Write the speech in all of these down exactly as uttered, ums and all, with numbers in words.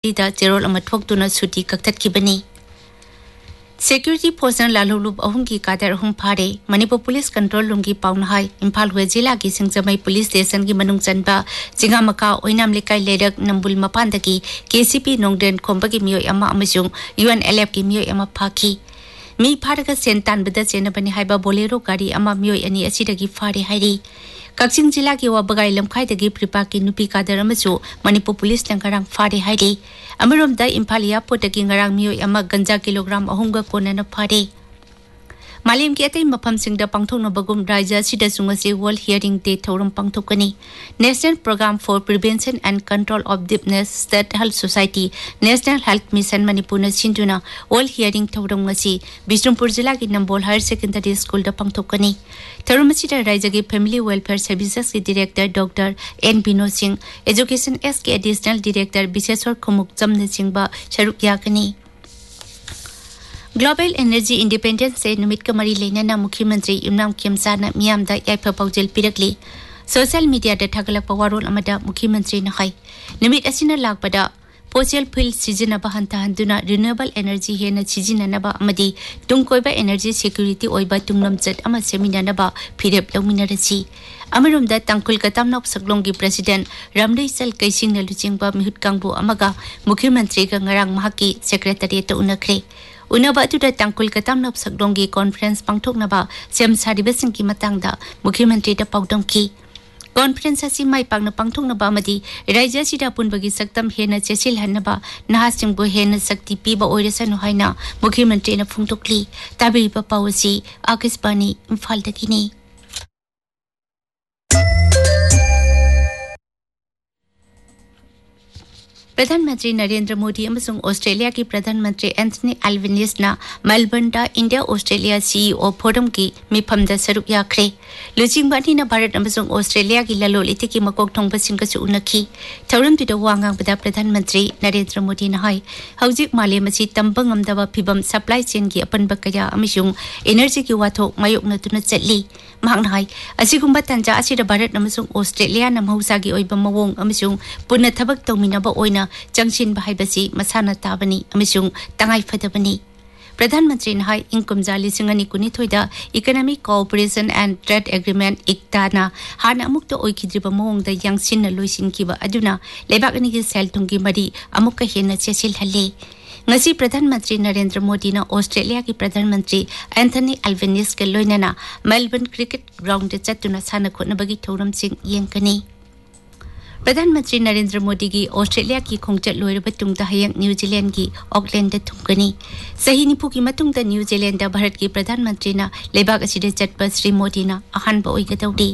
ida cherol ama thokduna suti kaktatkibani Security Force lalulub ahum ki kadar ahum phare Manipur Police Control Room ki paunhai Imphal West Jilla ki Singjamai Police Station ki manung chanba Jingamaka Oinam Lekai Lerak Nambul Mapandaki K C P Nongden Khomba ki miyoi ama amasung U N L F ki miyoi ama phaki Mi pharaga sentan beda chenabani haiba bolero gari ama miyoi ani asidagi phare hairi Kakching Jilla ki wabagai lamkhai dagi pripa ki nupi kadar amasu Manipur Police langkarang phare hairi Amarom da Imphal Airport dagi ngarang miyoi ama ganja kilogram ahumga konana phare Malim ki atai mafam singda pangthokna bagum raja sida sungase World Hearing Day thorum pangthokani National Program for Prevention and Control of Deafness State Health Society National Health Mission Manipur na sinduna World Hearing thorum ngasi Bishnupur Jilla ki Nambol Higher Secondary School da pangthokani thorum sida raja ki Family Welfare Services ki Director Doctor N Binod Singh Education S ki Additional Director Biseswar Khumuk Jamna Singh ba sharuk yakani Global Energy Independence Day numit ka mari leinana Mukhyamantri Imran Khemsana miyamda yaifa paujal pirakli Social media da thagalakpa warol amada Mukhyamantri na khai numit asina lakpada fossil fuel sizinaba hantahanduna renewable energy hena sizinanaba amadi tungkoiba energy security oiba tunglamchat ama seminanaba phirep lawminarasi amarumda tangkul katamnok saglonggi president Ramdaisal Kaising na luchingba mihut kangbu amaga Mukhyamantri ka ngarang mahaki secretariat ta unakre Unaba tu da tangkul katam nop sakdonggi conference pangthok naba sem saribasing ki matangda Mukhyamantri da paudom ki conference asi mai pangna pangthok naba madi raija sida punbagi saktam hena chesil hanaba nahasing bo hena sakti piba oirasanu haina Mukhyamantri na phungtokli tabi pa pawasi Akisbani Imphal dakini प्रधानमंत्री Narendra Modi अमसुंग Australia की प्रधानमंत्री Anthony Albanese ना Melbourne दा India Australia CEO forum की मिफम दा सरुक याखरे लुचिंगबानी ना Bharat अमसुंग Australia की ललोलिति की मकोक थोंग सिंग का उनखी थौरम तिदा वांगांग बदा प्रधानमंत्री नरेंद्र मोदी ना हाय हौजिक मालेम असि तंबंग अमदवा फिबम सप्लाई चेन की अपन बकया अमसुंग एनर्जी की वाथो मायोक नतुना चली mahang hai asigumba tanja asida Bharat amasung Australia na mahusagi oiba mawong amasung punna thabak tawminaba oina changsin bahaibasi masana tabani amasung tangai fadabani Pradhanmantri na hai inkumja lisingani kunithoida Economic Cooperation and Trade Agreement ICTA na hana amukta oikhidriba mawong da yangsin na loisin kiba aduna lebak ani ki sel thungi mari amukka hena chesil halle ngasi प्रधानमंत्री नरेंद्र मोदी ना Australia की प्रधानमंत्री Anthony Albanese के लोइनाना Melbourne cricket ground चतुना साना खोनबगी थौरम सिंह येंकनी प्रधानमंत्री नरेंद्र मोदी की Australia की खोंगचत लोइरब तुंगदा हयंग New Zealand की Auckland थुंगनी सही निफु की मतुंगदा न्यूजीलैंड भारत की प्रधानमंत्री ना लेबाग असिदे चतप श्री मोदी ना अहानब ओइगदौडी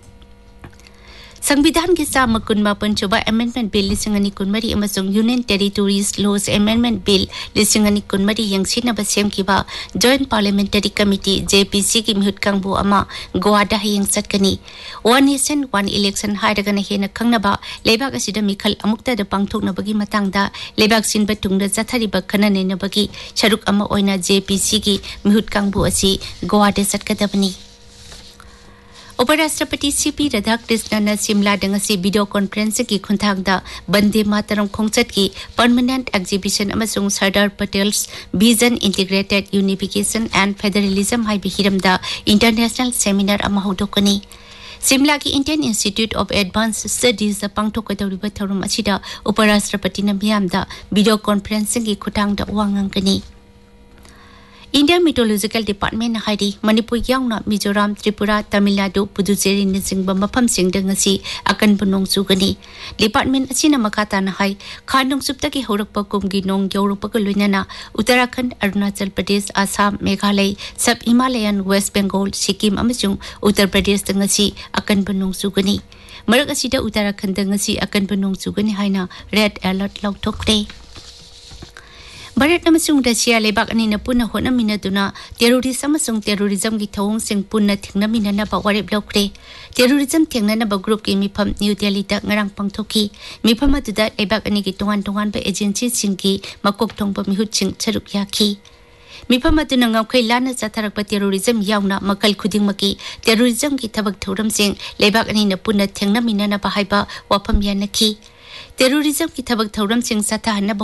संविधान के साम कुनमापन Chuba amendment bill लिसिंगनी कुनमरी अमसुंग union territories laws amendment bill लिसिंगनी कुनमरी यंगसिनब सेमकिबा joint parliamentary committee JPC की मिहुत कांगबु अमा गोवादा हयंग चटकनी one nation one election हायरगना Hena खंगनबा लेबाग असिदा मिखल अमुक्ता the पांगथोकनबगी मतंगदा लेबाग सिनबा तुंगदा जाथारिबा खननेनबगी शरुक अमा ओइना जेपीसी की मिहुत कांगबु असि गोवादा चटकदबनी उपराष्ट्रपति CP Radhakrishnan Shimla दंगसी video conference की खुंथांगदा बंदे मातरम खोंगचत की permanent exhibition अमसुंग Sardar Patels vision integrated unification and federalism Hibi हिरमदा international seminar अमा होदोकनी शिमला की Indian institute of advance studies पांगथोकदौरिबा थौरम असिदा उपराष्ट्रपति न मियामदा वीडियो कॉन्फ्रेंसिंग की खुंथांगदा वांगंगनी India Meteorological Department hairi Manipur yauna Mizoram Tripura Tamil Nadu Puducherry nisingba mafam singda ngasi akan bunong sugani department asina makata na hai khanung supta ki horakpa kumgi nong yaurupa ko loinana Uttarakhand Arunachal Pradesh Assam Meghalaya Sub Himalayan West Bengal Sikkim amasung Uttar Pradesh ngasi akan bunong sugani marak asida Uttarakhand ngasi akan bunong sugani haina red alert lauthokre Bharat amasung Russia lebak ani na punna honamina duna terrorism amasung terrorism gi thawong sing punna thingnamina na ba warip lokre terrorism thengna na ba group ki mifam New Delhi ta ngarang pangthoki mifam atuda lebak ani gi tongan tongan ba agency sing ki makok thongba mihut sing charuk yakhi mifam atuna ngaukhai lana chatharakpa terrorism yauna makal khudingmaki terrorism ki thabak thoram sing lebak ani na punna thengnamina na ba haiba wafam yanaki terrorism की थबक थौरम सिंह सताहन